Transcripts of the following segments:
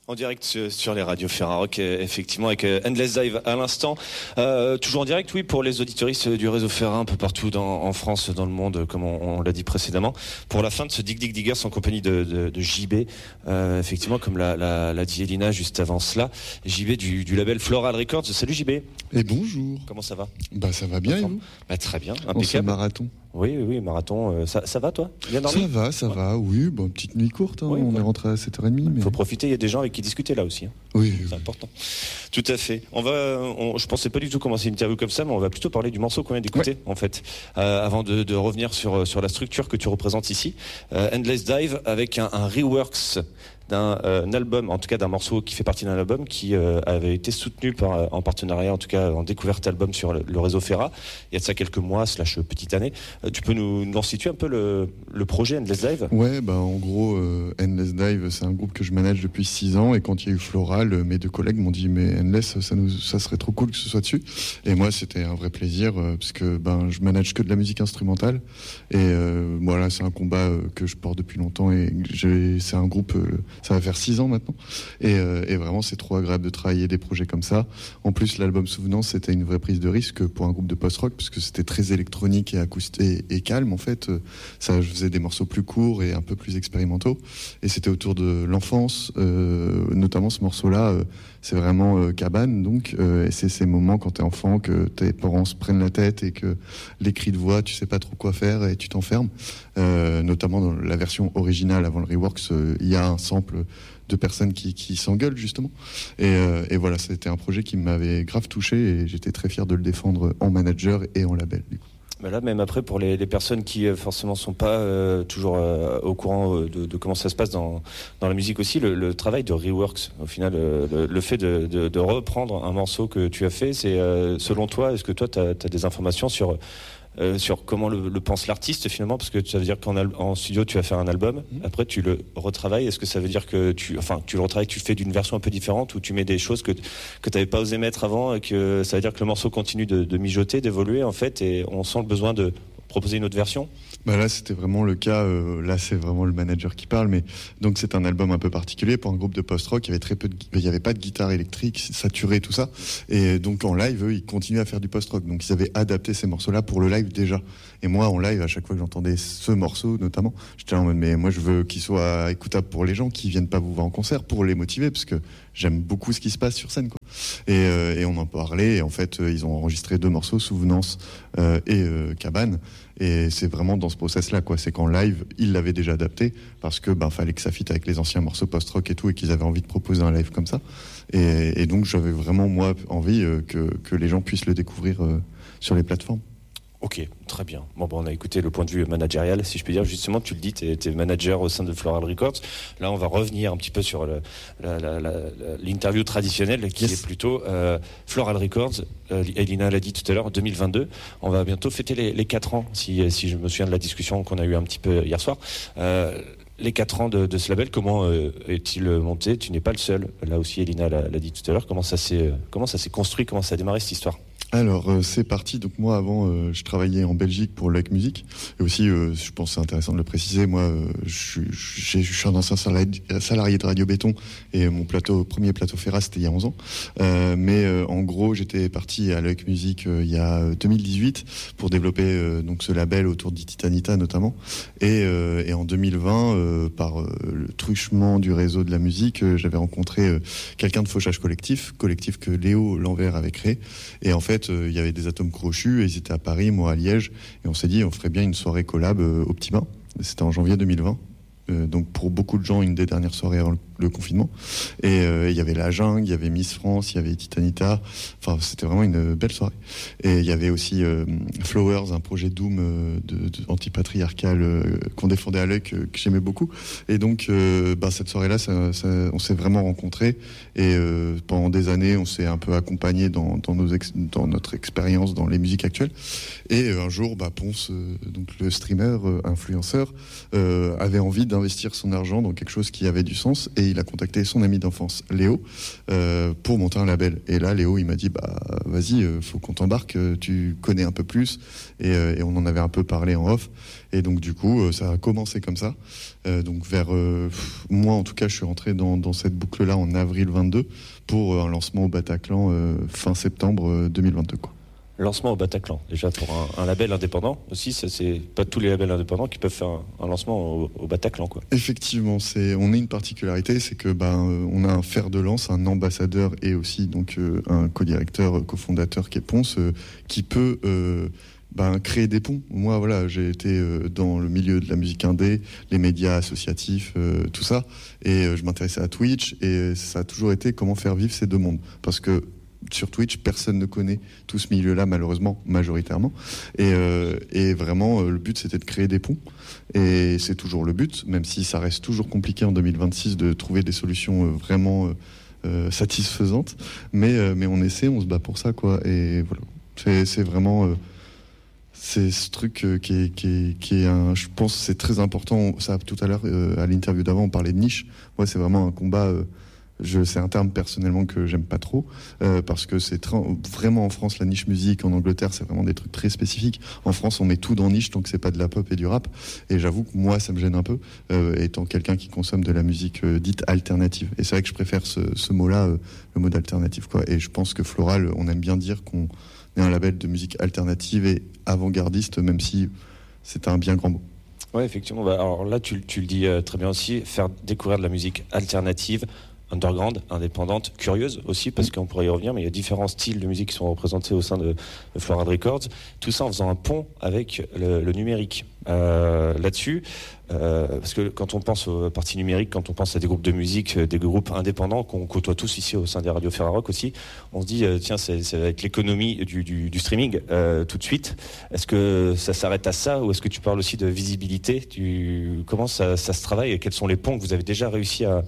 En direct sur les radios Ferrarock, effectivement, avec Endless Dive à l'instant. Toujours en direct, oui, pour les auditoristes du réseau Ferra, un peu partout en France, dans le monde, comme on l'a dit précédemment. Pour la fin de ce Dig Dig Diggers en compagnie de JB, effectivement, comme l'a dit Elina juste avant cela. JB du label Floral Records. Salut JB. Et bonjour. Comment ça va ? Bah ça va bien et vous ? Très bien, impeccable. On fait marathon. Oui, marathon. Ça va toi ? Bien dormi ? Ça va, oui. Bon, petite nuit courte, oui, on est rentré à 7h30. Il faut profiter, il y a des gens avec qui discuter là aussi. Hein. Oui. C'est important. Tout à fait. Je pensais pas du tout commencer une interview comme ça, mais on va plutôt parler du morceau qu'on vient d'écouter, en fait. Avant de revenir sur la structure que tu représentes ici. Endless Dive avec un reworks d'un album, en tout cas d'un morceau qui fait partie d'un album qui avait été soutenu en partenariat, en tout cas en découverte album sur le réseau Ferra. Il y a de ça quelques mois, / petite année. Tu peux nous situer un peu le projet Endless Dive ? Ouais, en gros, Endless Dive, c'est un groupe que je manage depuis 6 ans et quand il y a eu Floral, mes 2 collègues m'ont dit mais Endless, ça serait trop cool que ce soit dessus. Et moi, c'était un vrai plaisir parce que je manage que de la musique instrumentale et voilà, c'est un combat que je porte depuis longtemps et c'est un groupe. Ça va faire 6 ans maintenant. Et vraiment, c'est trop agréable de travailler des projets comme ça. En plus, l'album Souvenance, c'était une vraie prise de risque pour un groupe de post-rock, puisque c'était très électronique et acoustique et calme, en fait. Je faisais des morceaux plus courts et un peu plus expérimentaux. Et c'était autour de l'enfance. Notamment, ce morceau-là, c'est vraiment cabane. Donc, et c'est ces moments quand t'es enfant, que tes parents se prennent la tête et que les cris de voix, tu sais pas trop quoi faire et tu t'enfermes. Notamment dans la version originale, avant le reworks, il y a un sample de personnes qui s'engueulent justement et voilà, c'était un projet qui m'avait grave touché et j'étais très fier de le défendre en manager et en label du coup. Mais là, même après, pour les personnes qui forcément sont pas toujours au courant de comment ça se passe dans la musique aussi, le travail de reworks, au final, le fait de reprendre un morceau que tu as fait, c'est selon toi, est-ce que toi tu as des informations sur comment le pense l'artiste finalement, parce que ça veut dire qu'en studio tu vas faire un album, après tu le retravailles, est-ce que ça veut dire que tu le retravailles, tu le fais d'une version un peu différente ou tu mets des choses que tu n'avais pas osé mettre avant et que ça veut dire que le morceau continue de mijoter, d'évoluer en fait et on sent le besoin de proposer une autre version? Là, c'était vraiment le cas. Là, c'est vraiment le manager qui parle. Mais donc, c'est un album un peu particulier pour un groupe de post-rock. Il y avait pas de guitare électrique saturée, tout ça. Et donc, en live, eux, ils continuaient à faire du post-rock. Donc, ils avaient adapté ces morceaux-là pour le live déjà. Et moi, en live, à chaque fois que j'entendais ce morceau, notamment, j'étais en mode, mais moi, je veux qu'il soit écoutable pour les gens qui viennent pas vous voir en concert, pour les motiver, parce que j'aime beaucoup ce qui se passe sur scène, quoi. Et on en parlait. Et en fait, ils ont enregistré 2 morceaux, Souvenance et Cabane. Et c'est vraiment dans ce process-là, quoi. C'est qu'en live, ils l'avaient déjà adapté parce que fallait que ça fitte avec les anciens morceaux post-rock et tout, et qu'ils avaient envie de proposer un live comme ça. Et donc j'avais vraiment moi envie que les gens puissent le découvrir sur les plateformes. Ok, très bien. Bon, on a écouté le point de vue managérial, si je peux dire. Justement, tu le dis, tu es manager au sein de Floral Records. Là, on va revenir un petit peu sur l'interview traditionnelle qui est plutôt Floral Records. Elina l'a dit tout à l'heure, 2022. On va bientôt fêter les 4 ans, si je me souviens de la discussion qu'on a eue un petit peu hier soir. Les 4 ans de ce label, comment est-il monté ? Tu n'es pas le seul. Là aussi, Elina l'a dit tout à l'heure. Comment ça s'est construit ? Comment ça a démarré cette histoire ? Alors c'est parti, donc moi avant je travaillais en Belgique pour Like Music et aussi je pense que c'est intéressant de le préciser, moi je suis un ancien salarié de Radio Béton et mon premier plateau Ferra c'était il y a 11 ans mais en gros j'étais parti à Like Music il y a 2018 pour développer donc ce label autour d'Ititanita notamment et en 2020 par le truchement du réseau de la musique j'avais rencontré quelqu'un de Fauchage Collectif que Léo Lanvers avait créé et en fait il y avait des atomes crochus et ils étaient à Paris, moi à Liège et on s'est dit on ferait bien une soirée collab au Petit Bain. C'était en janvier 2020. Donc pour beaucoup de gens une des dernières soirées avant le confinement et il y avait La Jungle, il y avait Miss France, il y avait Titanita, enfin c'était vraiment une belle soirée et il y avait aussi Flowers, un projet Doom anti-patriarcal qu'on défendait à l'œil que j'aimais beaucoup et donc cette soirée là on s'est vraiment rencontrés et pendant des années on s'est un peu accompagnés dans notre expérience dans les musiques actuelles et un jour Ponce donc le streamer influenceur avait envie d'un d'investir son argent dans quelque chose qui avait du sens, et il a contacté son ami d'enfance, Léo, pour monter un label. Et là, Léo, il m'a dit, vas-y, faut qu'on t'embarque, tu connais un peu plus, et on en avait un peu parlé en off. Et donc du coup, ça a commencé comme ça. Donc moi en tout cas, je suis rentré dans cette boucle-là en avril 22 pour un lancement au Bataclan fin septembre 2022, quoi. Lancement au Bataclan, déjà pour un label indépendant aussi, ça c'est pas tous les labels indépendants qui peuvent faire un lancement au Bataclan, quoi. Effectivement, on a une particularité, c'est que on a un fer de lance, un ambassadeur et aussi donc un co-directeur, cofondateur qui est Ponce, qui peut créer des ponts. Moi, voilà, j'ai été dans le milieu de la musique indé, les médias associatifs, tout ça, et je m'intéressais à Twitch, et ça a toujours été comment faire vivre ces deux mondes, parce que sur Twitch, personne ne connaît tout ce milieu-là, malheureusement, majoritairement. Et vraiment, le but, c'était de créer des ponts. Et c'est toujours le but, même si ça reste toujours compliqué en 2026 de trouver des solutions vraiment satisfaisantes. Mais on essaie, on se bat pour ça, quoi. Et voilà, c'est vraiment... c'est ce truc qui est je pense, c'est très important. Ça, tout à l'heure, à l'interview d'avant, on parlait de niche. Moi, c'est vraiment un combat... c'est un terme personnellement que j'aime pas trop parce que c'est vraiment en France la niche musique, en Angleterre c'est vraiment des trucs très spécifiques. En France on met tout dans niche tant que c'est pas de la pop et du rap, et j'avoue que moi ça me gêne un peu étant quelqu'un qui consomme de la musique dite alternative, et c'est vrai que je préfère ce mot-là, le mot d'alternative, quoi. Et je pense que Floral, on aime bien dire qu'on est un label de musique alternative et avant-gardiste, même si c'est un bien grand mot. Ouais, effectivement. Alors là tu le dis très bien aussi, faire découvrir de la musique alternative, underground, indépendante, curieuse aussi, parce qu'on pourrait y revenir, mais il y a différents styles de musique qui sont représentés au sein de Floral Records. Tout ça en faisant un pont avec le numérique. Là-dessus, parce que quand on pense aux parties numériques, quand on pense à des groupes de musique, des groupes indépendants qu'on côtoie tous ici au sein des radios Ferrarock aussi, on se dit tiens, ça va être l'économie du streaming tout de suite. Est-ce que ça s'arrête à ça, ou est-ce que tu parles aussi de visibilité? Comment ça se travaille, et quels sont les ponts que vous avez déjà réussi à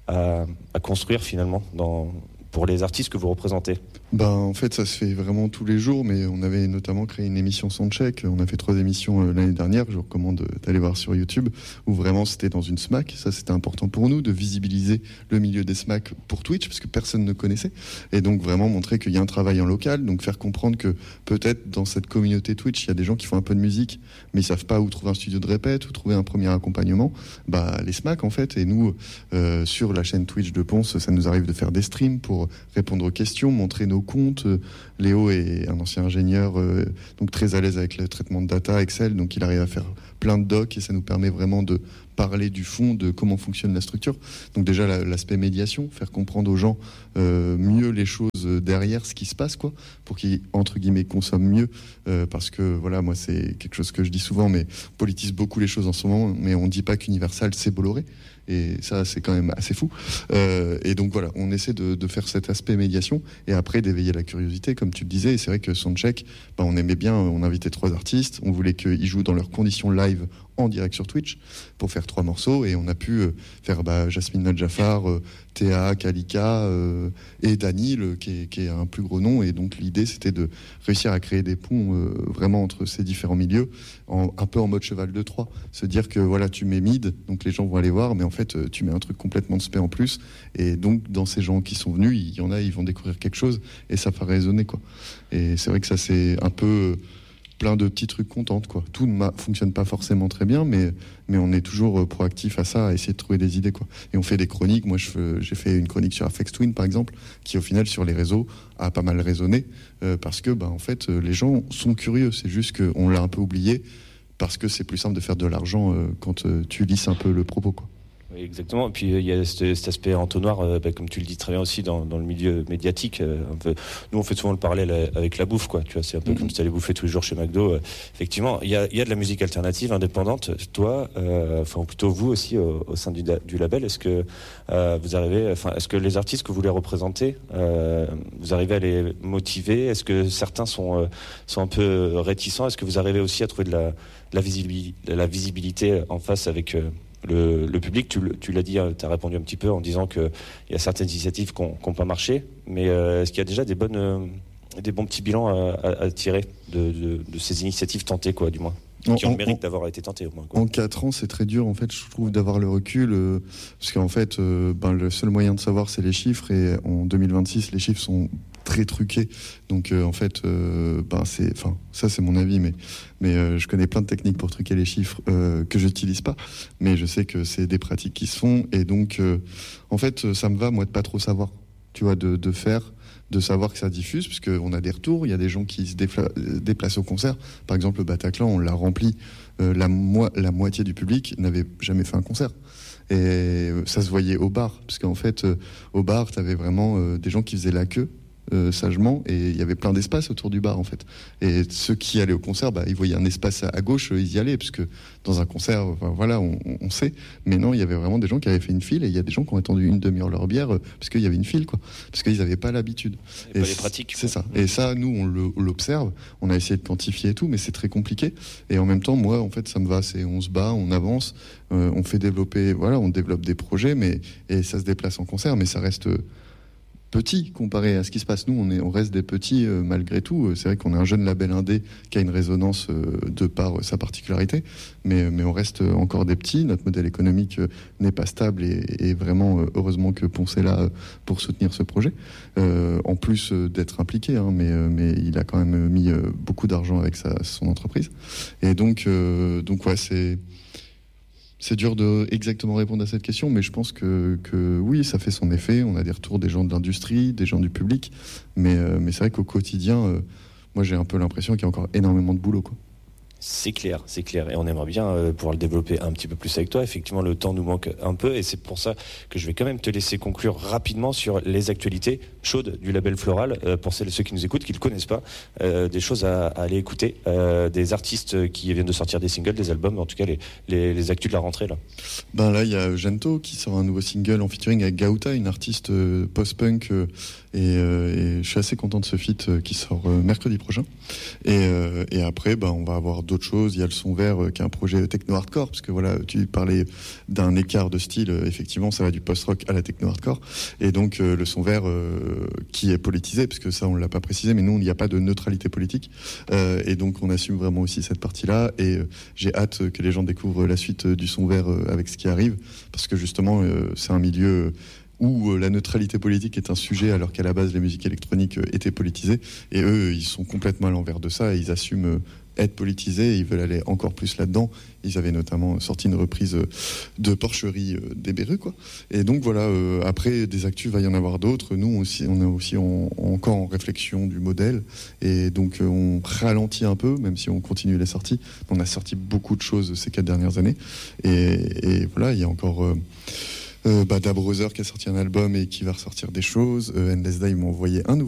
construire finalement pour les artistes que vous représentez? En fait, ça se fait vraiment tous les jours, mais on avait notamment créé une émission Soundcheck. On a fait 3 émissions l'année dernière, je vous recommande d'aller voir sur YouTube, où vraiment c'était dans une SMAC. Ça, c'était important pour nous, de visibiliser le milieu des SMAC pour Twitch, parce que personne ne connaissait. Et donc vraiment montrer qu'il y a un travail en local, donc faire comprendre que peut-être dans cette communauté Twitch, il y a des gens qui font un peu de musique, mais ils savent pas où trouver un studio de répète, où trouver un premier accompagnement. Les SMAC, en fait. Et nous, sur la chaîne Twitch de Ponce, ça nous arrive de faire des streams pour répondre aux questions, montrer nos comptes. Léo est un ancien ingénieur, donc très à l'aise avec le traitement de data, Excel, donc il arrive à faire plein de docs, et ça nous permet vraiment de parler du fond, de comment fonctionne la structure. Donc déjà l'aspect médiation, faire comprendre aux gens mieux les choses derrière ce qui se passe, quoi, pour qu'ils, entre guillemets, consomment mieux, parce que voilà, moi c'est quelque chose que je dis souvent, mais on politise beaucoup les choses en ce moment, mais on dit pas qu'Universal c'est Bolloré, et ça c'est quand même assez fou. Et donc voilà, on essaie de faire cet aspect médiation, et après d'éveiller la curiosité, comme tu le disais. Et c'est vrai que Soundcheck, on aimait bien, on invitait 3 artistes, on voulait qu'ils jouent dans leurs conditions live en direct sur Twitch pour faire 3 morceaux, et on a pu faire Jasmine Nadjafar, Théa, Kalika et Danil qui est un plus gros nom. Et donc l'idée c'était de réussir à créer des ponts vraiment entre ces différents milieux, un peu en mode cheval de Troie, se dire que voilà, tu mets mid, donc les gens vont aller voir, mais en fait tu mets un truc complètement de spé en plus, et donc dans ces gens qui sont venus, il y en a, ils vont découvrir quelque chose, et ça va résonner, quoi. Et c'est vrai que ça c'est un peu plein de petits trucs contentes, quoi. Tout ne fonctionne pas forcément très bien, mais on est toujours proactif à ça, à essayer de trouver des idées, quoi. Et on fait des chroniques. Moi, j'ai fait une chronique sur Aphex Twin, par exemple, qui au final sur les réseaux a pas mal résonné, parce que en fait les gens sont curieux. C'est juste qu'on l'a un peu oublié, parce que c'est plus simple de faire de l'argent quand tu lisses un peu le propos, quoi. Oui, exactement. Et puis il y a cet aspect entonnoir, comme tu le dis très bien aussi, dans le milieu médiatique. Nous, on fait souvent le parallèle avec la bouffe, quoi. Tu vois, c'est un peu comme si tu allais bouffer tous les jours chez McDo. Effectivement, il y a de la musique alternative, indépendante. Toi, enfin plutôt vous aussi, au sein du label, est-ce que vous arrivez, est-ce que les artistes que vous les représentez, vous arrivez à les motiver? Est-ce que certains sont un peu réticents? Est-ce que vous arrivez aussi à trouver de la visibilité en face avec le public? Tu l'as dit, tu as répondu un petit peu en disant qu'il y a certaines initiatives qui n'ont pas marché, mais est-ce qu'il y a déjà des bons petits bilans à tirer de ces initiatives tentées, quoi, du moins? qui ont le mérite d'avoir été tentés au moins, quoi. En 4 ans, c'est très dur, en fait, je trouve, d'avoir le recul, parce qu'en fait, le seul moyen de savoir, c'est les chiffres, et en 2026, les chiffres sont très truqués. Donc, en fait, ça, c'est mon avis, mais je connais plein de techniques pour truquer les chiffres que je n'utilise pas, mais je sais que c'est des pratiques qui se font, et donc, en fait, ça me va, moi, de pas trop savoir, tu vois, de savoir que ça diffuse, parce qu'on a des retours, il y a des gens qui se déplacent au concert. Par exemple, le Bataclan, on l'a rempli, la moitié du public n'avait jamais fait un concert. Et ça se voyait au bar, parce qu'en fait, au bar, tu avais vraiment des gens qui faisaient la queue, sagement, et il y avait plein d'espace autour du bar, en fait. Et ceux qui allaient au concert, ils voyaient un espace à gauche, ils y allaient, parce que dans un concert, voilà, on sait. Mais non, il y avait vraiment des gens qui avaient fait une file, et il y a des gens qui ont attendu une demi-heure leur bière, parce qu'il y avait une file, quoi. Parce qu'ils n'avaient pas l'habitude. Et pas les pratiques. C'est ça. Et ça, nous, on l'observe, on a essayé de quantifier et tout, mais c'est très compliqué. Et en même temps, moi, en fait, ça me va. On se bat, on avance, on fait développer, voilà, on développe des projets, et ça se déplace en concert, mais ça reste petit comparé à ce qui se passe. Nous, on reste des petits malgré tout. C'est vrai qu'on est un jeune label indé qui a une résonance de par sa particularité, mais on reste encore des petits. Notre modèle économique n'est pas stable et vraiment, heureusement que Ponce est là pour soutenir ce projet. En plus d'être impliqué, hein, mais il a quand même mis beaucoup d'argent avec son entreprise. Et donc ouais, c'est dur de exactement répondre à cette question, mais je pense que oui, ça fait son effet. On a des retours des gens de l'industrie, des gens du public, mais c'est vrai qu'au quotidien, moi j'ai un peu l'impression qu'il y a encore énormément de boulot, quoi. C'est clair, et on aimerait bien pouvoir le développer un petit peu plus avec toi. Effectivement, le temps nous manque un peu, et c'est pour ça que je vais quand même te laisser conclure rapidement sur les actualités chaudes du label Floral, pour celles et ceux qui nous écoutent, qui ne le connaissent pas, des choses à aller écouter, des artistes qui viennent de sortir des singles, des albums, en tout cas les actus de la rentrée là. Là, il y a Gento qui sort un nouveau single en featuring avec Gaouta, une artiste post-punk, et je suis assez content de ce feat qui sort mercredi prochain. Et après, on va avoir d'autres choses. Il y a le Son Vert qui est un projet techno-hardcore, parce que voilà, tu parlais d'un écart de style. Effectivement, ça va du post-rock à la techno-hardcore. Et donc, le Son Vert qui est politisé, parce que ça, on ne l'a pas précisé, mais nous, il n'y a pas de neutralité politique. Et donc, on assume vraiment aussi cette partie-là. Et j'ai hâte que les gens découvrent la suite du Son Vert avec ce qui arrive, parce que justement, c'est un milieu où la neutralité politique est un sujet, alors qu'à la base, les musiques électroniques étaient politisées. Et eux, ils sont complètement à l'envers de ça, et ils assument être politisés, et ils veulent aller encore plus là-dedans. Ils avaient notamment sorti une reprise de Porcherie des Berus, quoi. Et donc voilà, après, des actus, il va y en avoir d'autres. Nous aussi, on est aussi encore en réflexion du modèle, et donc on ralentit un peu, même si on continue les sorties. On a sorti beaucoup de choses ces 4 dernières années, et voilà, il y a encore Da Brother qui a sorti un album et qui va ressortir des choses. Endless Day, ils m'ont envoyé un nouveau